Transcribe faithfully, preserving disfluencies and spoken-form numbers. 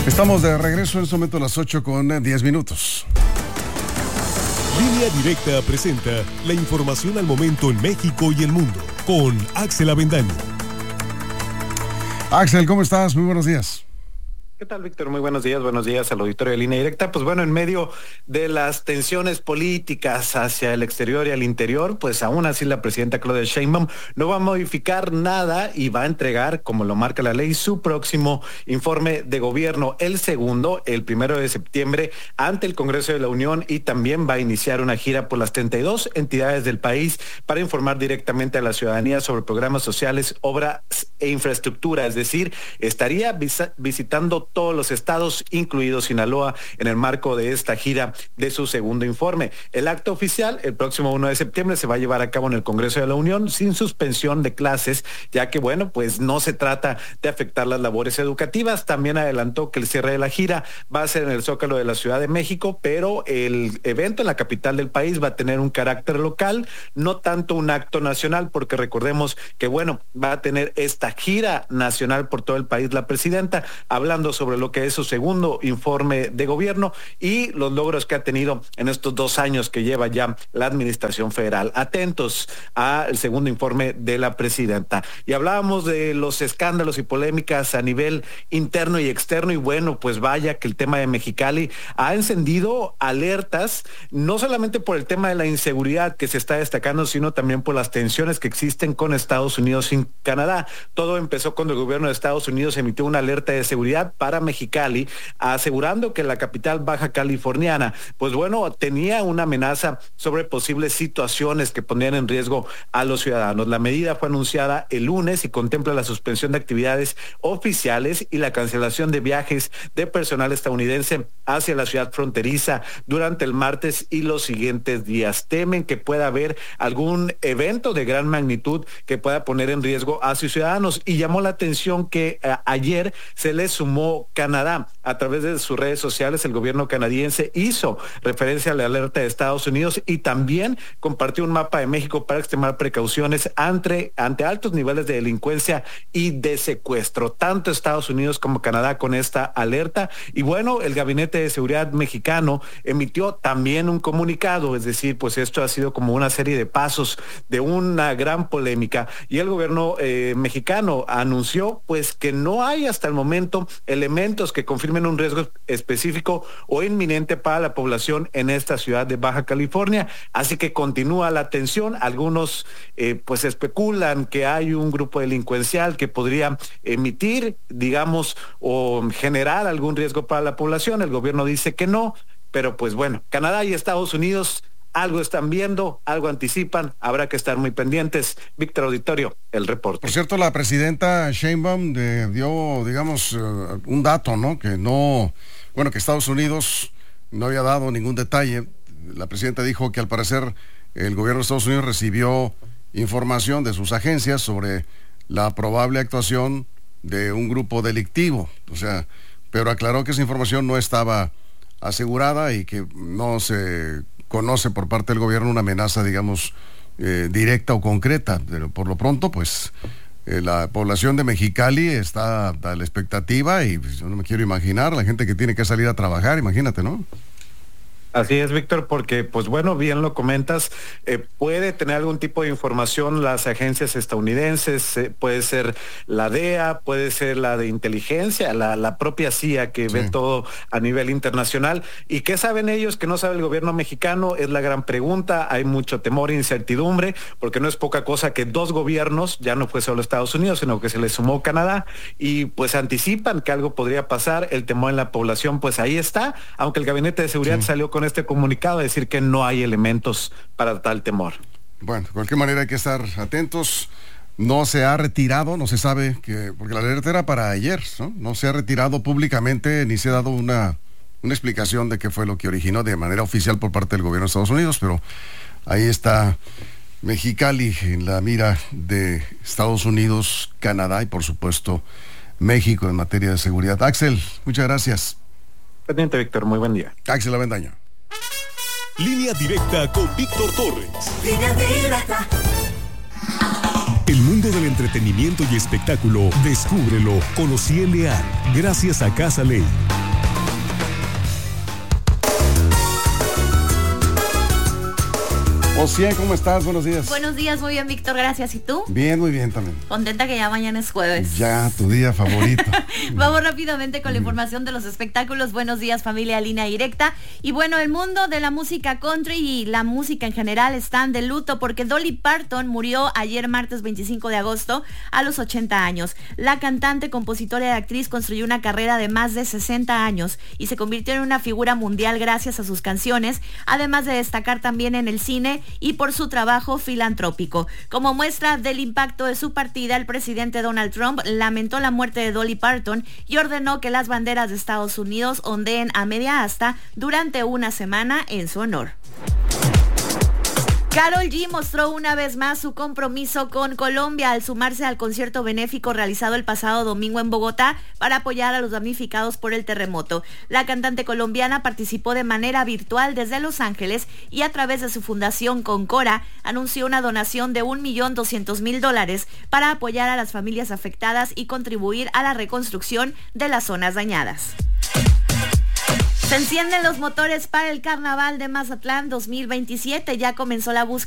Estamos de regreso en este momento a las ocho con diez minutos. Línea Directa presenta la información al momento en México y el mundo con Axel Avendaño. Axel, ¿cómo estás? Muy buenos días. ¿Qué tal, Víctor? Muy buenos días, buenos días al auditorio de Línea Directa. Pues bueno, en medio de las tensiones políticas hacia el exterior y al interior, pues aún así la presidenta Claudia Sheinbaum no va a modificar nada y va a entregar, como lo marca la ley, su próximo informe de gobierno, el segundo, el primero de septiembre, ante el Congreso de la Unión, y también va a iniciar una gira por las treinta y dos entidades del país para informar directamente a la ciudadanía sobre programas sociales, obras e infraestructura. Es decir, estaría vis- visitando todos los estados, incluidos Sinaloa, en el marco de esta gira de su segundo informe. El acto oficial, el próximo uno de septiembre, se va a llevar a cabo en el Congreso de la Unión sin suspensión de clases, ya que, bueno, pues no se trata de afectar las labores educativas. También adelantó que el cierre de la gira va a ser en el Zócalo de la Ciudad de México, pero el evento en la capital del país va a tener un carácter local, no tanto un acto nacional, porque recordemos que, bueno, va a tener esta gira nacional por todo el país la presidenta, hablando sobre lo que es su segundo informe de gobierno y los logros que ha tenido en estos dos años que lleva ya la administración federal. Atentos al segundo informe de la presidenta. Y hablábamos de los escándalos y polémicas a nivel interno y externo, y bueno, pues vaya que el tema de Mexicali ha encendido alertas, no solamente por el tema de la inseguridad que se está destacando, sino también por las tensiones que existen con Estados Unidos y Canadá. Todo empezó cuando el gobierno de Estados Unidos emitió una alerta de seguridad para Mexicali, asegurando que la capital baja californiana, pues bueno, tenía una amenaza sobre posibles situaciones que ponían en riesgo a los ciudadanos. La medida fue anunciada el lunes y contempla la suspensión de actividades oficiales y la cancelación de viajes de personal estadounidense hacia la ciudad fronteriza durante el martes y los siguientes días. Temen que pueda haber algún evento de gran magnitud que pueda poner en riesgo a sus ciudadanos, y llamó la atención que a, ayer se le sumó Canadá. A través de sus redes sociales, el gobierno canadiense hizo referencia a la alerta de Estados Unidos y también compartió un mapa de México para extremar precauciones ante, ante altos niveles de delincuencia y de secuestro. Tanto Estados Unidos como Canadá con esta alerta. Y bueno, el Gabinete de Seguridad mexicano emitió también un comunicado, es decir, pues esto ha sido como una serie de pasos de una gran polémica, y el gobierno eh, mexicano anunció pues que no hay hasta el momento elementos que confirmen un riesgo específico o inminente para la población en esta ciudad de Baja California, así que continúa la tensión. Algunos eh, pues especulan que hay un grupo delincuencial que podría emitir, digamos, o generar algún riesgo para la población. El gobierno dice que no, pero pues bueno, Canadá y Estados Unidos algo están viendo, algo anticipan, habrá que estar muy pendientes. Víctor Auditorio, el reporte. Por cierto, la presidenta Sheinbaum de, dio, digamos, uh, un dato, ¿no? Que no, bueno, que Estados Unidos no había dado ningún detalle. La presidenta dijo que al parecer el gobierno de Estados Unidos recibió información de sus agencias sobre la probable actuación de un grupo delictivo, o sea, pero aclaró que esa información no estaba asegurada y que no se conoce por parte del gobierno una amenaza, digamos, eh, directa o concreta. Pero por lo pronto, pues, eh, la población de Mexicali está a la expectativa y pues, yo no me quiero imaginar la gente que tiene que salir a trabajar, imagínate, ¿no? Así es, Víctor, porque, pues bueno, bien lo comentas, eh, puede tener algún tipo de información las agencias estadounidenses, eh, puede ser la D E A, puede ser la de inteligencia, la, la propia C I A que sí ve todo a nivel internacional. ¿Y qué saben ellos que no sabe el gobierno mexicano? Es la gran pregunta. Hay mucho temor e incertidumbre, porque no es poca cosa que dos gobiernos, ya no fue solo Estados Unidos, sino que se le sumó Canadá, y pues anticipan que algo podría pasar. El temor en la población, pues ahí está, aunque el Gabinete de Seguridad sí salió con este comunicado a decir que no hay elementos para tal temor. Bueno, de cualquier manera hay que estar atentos. No se ha retirado, no se sabe que, porque la alerta era para ayer, ¿no? No se ha retirado públicamente ni se ha dado una, una explicación de qué fue lo que originó de manera oficial por parte del gobierno de Estados Unidos, pero ahí está Mexicali en la mira de Estados Unidos, Canadá y por supuesto México en materia de seguridad. Axel, muchas gracias. Pendiente, Víctor, muy buen día. Axel Avendaño. Línea Directa con Víctor Torres. Línea Directa. El mundo del entretenimiento y espectáculo, descúbrelo con Ociel Leal, gracias a Casa Ley. Ocía, ¿cómo estás? Buenos días. Buenos días, muy bien, Víctor, gracias. ¿Y tú? Bien, muy bien también. Contenta que ya mañana es jueves. Ya, tu día favorito. Vamos rápidamente con la información de los espectáculos. Buenos días, familia Línea Directa. Y bueno, el mundo de la música country y la música en general están de luto porque Dolly Parton murió ayer martes veinticinco de agosto a los ochenta años. La cantante, compositora y actriz construyó una carrera de más de sesenta años y se convirtió en una figura mundial gracias a sus canciones, además de destacar también en el cine y por su trabajo filantrópico. Como muestra del impacto de su partida, el presidente Donald Trump lamentó la muerte de Dolly Parton y ordenó que las banderas de Estados Unidos ondeen a media asta durante una semana en su honor. Karol G mostró una vez más su compromiso con Colombia al sumarse al concierto benéfico realizado el pasado domingo en Bogotá para apoyar a los damnificados por el terremoto. La cantante colombiana participó de manera virtual desde Los Ángeles y a través de su fundación Concora anunció una donación de un millón doscientos mil dólares para apoyar a las familias afectadas y contribuir a la reconstrucción de las zonas dañadas. Se encienden los motores para el Carnaval de Mazatlán dos mil veintisiete. Ya comenzó la búsqueda